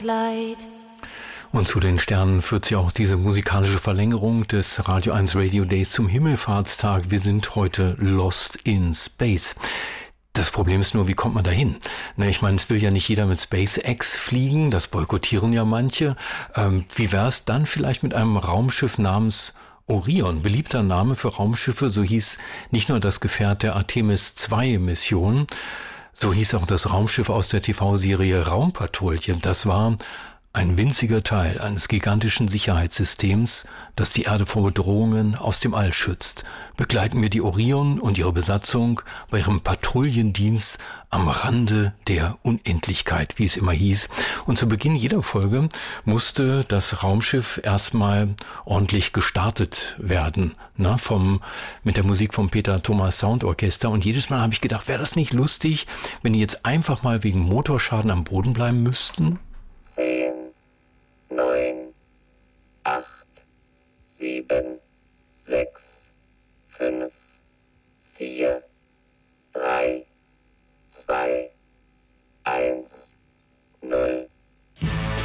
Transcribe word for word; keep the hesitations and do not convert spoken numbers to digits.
Leid. Und zu den Sternen führt sie auch diese musikalische Verlängerung des Radio eins Radio Days zum Himmelfahrtstag. Wir sind heute lost in space. Das Problem ist nur, wie kommt man da hin? Na, ich meine, es will ja nicht jeder mit SpaceX fliegen, das boykottieren ja manche. Ähm, wie wäre es dann vielleicht mit einem Raumschiff namens Orion? Beliebter Name für Raumschiffe, so hieß nicht nur das Gefährt der Artemis zwei Mission, so hieß auch das Raumschiff aus der T V-Serie Raumpatrouille. Das war ein winziger Teil eines gigantischen Sicherheitssystems, das die Erde vor Bedrohungen aus dem All schützt. Begleiten wir die Orion und ihre Besatzung bei ihrem Patrouillendienst am Rande der Unendlichkeit, wie es immer hieß. Und zu Beginn jeder Folge musste das Raumschiff erstmal ordentlich gestartet werden, ne, vom, mit der Musik vom Peter Thomas Sound Orchester. Und jedes Mal habe ich gedacht, wäre das nicht lustig, wenn die jetzt einfach mal wegen Motorschaden am Boden bleiben müssten? Zehn, neun, acht, sieben, sechs, fünf,